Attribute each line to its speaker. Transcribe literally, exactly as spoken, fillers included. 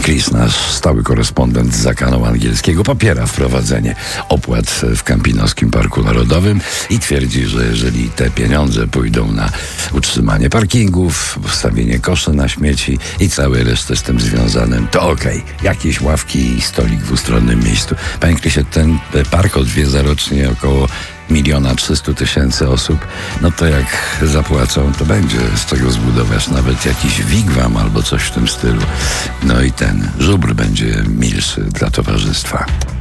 Speaker 1: Chris, nasz stały korespondent z Zakanu Angielskiego, popiera wprowadzenie opłat w Kampinoskim Parku Narodowym i twierdzi, że jeżeli te pieniądze pójdą na utrzymanie parkingów, postawienie koszy na śmieci i całe resztę z tym związanym, to okej, okay. Jakieś ławki i stolik w dwustronnym miejscu. Panie Chrisie, ten park odwiedza rocznie około miliona trzystu tysięcy osób, no to jak zapłacą, to będzie z czego zbudować nawet jakiś wigwam albo coś w tym stylu. No i ten żubr będzie milszy dla towarzystwa.